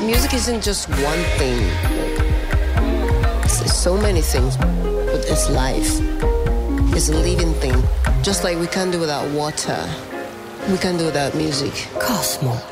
music isn't just one thing. It's so many things, but it's life. It's a living thing. Just like we can't do without water, we can't do without music. Cosmo.